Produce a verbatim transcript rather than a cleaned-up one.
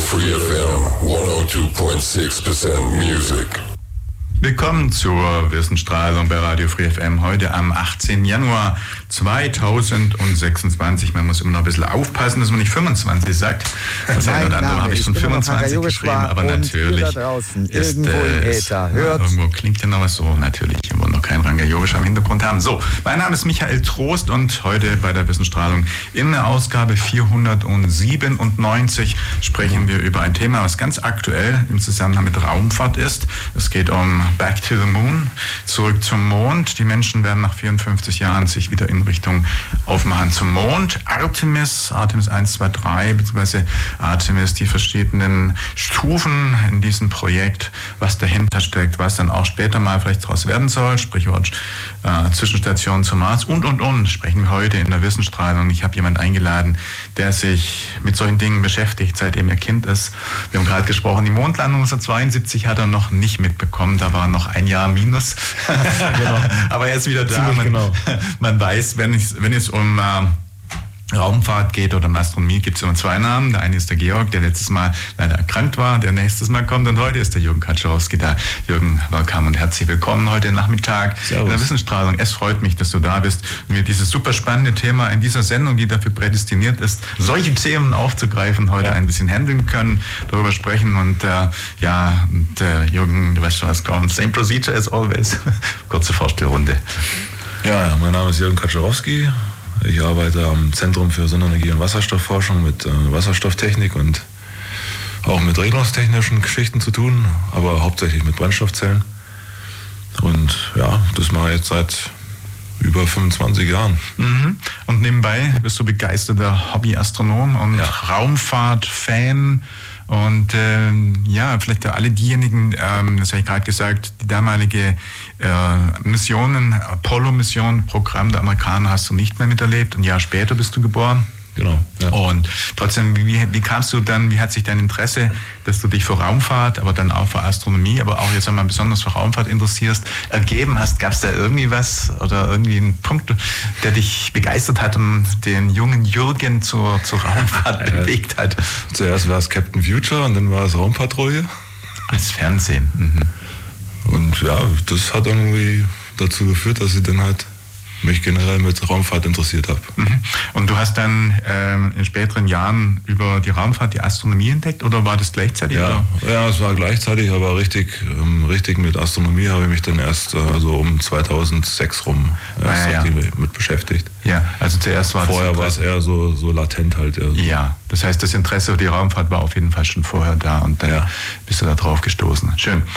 Free F M hundertzwei Komma sechs Prozent Music. Willkommen zur Wissensstrahlung bei Radio Free F M heute am achtzehnten Januar zweitausendsechsundzwanzig. Man muss immer noch ein bisschen aufpassen, dass man nicht fünfundzwanzig sagt. Das eine oder andere habe ich schon fünfundzwanzig geschrieben, aber natürlich ist irgendwo im Äther. Hört. Irgendwo klingt ja noch was so, natürlich, wo noch kein Ranga Yogesh am Hintergrund haben. So, mein Name ist Michael Trost und heute bei der Wissensstrahlung in der Ausgabe vierhundertsiebenundneunzig sprechen wir über ein Thema, was ganz aktuell im Zusammenhang mit Raumfahrt ist. Es geht um Back to the Moon, zurück zum Mond. Die Menschen werden nach vierundfünfzig Jahren sich wieder in Richtung aufmachen zum Mond. Artemis, Artemis eins, zwei, drei, beziehungsweise Artemis, die verschiedenen Stufen in diesem Projekt, was dahinter steckt, was dann auch später mal vielleicht daraus werden soll, Sprichwort äh, Zwischenstation zum Mars und, und, und, sprechen wir heute in der Wissensstrahlung. Ich habe jemanden eingeladen, der sich mit solchen Dingen beschäftigt, seitdem er Kind ist. Wir haben gerade gesprochen, die Mondlandung neunzehnhundertzweiundsiebzig hat er noch nicht mitbekommen, da war noch ein Jahr minus. Genau. Aber er ist wieder da. Man, genau. man weiß, wenn es, wenn es um äh, Raumfahrt geht oder um Astronomie, gibt es immer zwei Namen. Der eine ist der Georg, der letztes Mal leider erkrankt war, der nächstes Mal kommt. Und heute ist der Jürgen Kaczorowski da. Jürgen, willkommen und herzlich willkommen heute Nachmittag Servus. In der Wissensstrahlung. Es freut mich, dass du da bist und wir dieses super spannende Thema in dieser Sendung, die dafür prädestiniert ist, solche Themen aufzugreifen, heute ja. ein bisschen handeln können, darüber sprechen. Und äh, ja, und, äh, Jürgen, du weißt schon, was kommt. Same procedure as always. Kurze Vorstellrunde. Ja, mein Name ist Jürgen Kaczorowski. Ich arbeite am Zentrum für Sonnenenergie- und Wasserstoffforschung mit äh, Wasserstofftechnik und auch mit regelungstechnischen Geschichten zu tun, aber hauptsächlich mit Brennstoffzellen. Und ja, das mache ich jetzt seit über fünfundzwanzig Jahren. Mhm. Und nebenbei bist du begeisterter Hobbyastronom und ja. Raumfahrt-Fan. Und ähm, ja, vielleicht alle diejenigen, ähm, das habe ich gerade gesagt, die damalige äh, Missionen, Apollo-Mission, Programm der Amerikaner hast du nicht mehr miterlebt. Ein Jahr später bist du geboren. Genau. Ja. Und trotzdem, wie, wie kamst du dann, wie hat sich dein Interesse, dass du dich für Raumfahrt, aber dann auch für Astronomie, aber auch jetzt einmal besonders für Raumfahrt interessierst, ergeben hast? Gab es da irgendwie was oder irgendwie einen Punkt, der dich begeistert hat und den jungen Jürgen zur, zur Raumfahrt ja, bewegt hat? Zuerst war es Captain Future und dann war es Raumpatrouille. Als Fernsehen. Mhm. Und ja, das hat irgendwie dazu geführt, dass ich dann halt mich generell mit Raumfahrt interessiert habe. Und du hast dann ähm, in späteren Jahren über die Raumfahrt die Astronomie entdeckt oder war das gleichzeitig? Ja, oder? ja, es war gleichzeitig, aber richtig, ähm, richtig mit Astronomie habe ich mich dann erst äh, so um zweitausendsechs rum erst ah, ja. mit beschäftigt. Ja, also zuerst war Vorher war es eher so, so latent halt. Eher so. Ja, das heißt, das Interesse für die Raumfahrt war auf jeden Fall schon vorher da und dann ja. bist du da drauf gestoßen. Schön.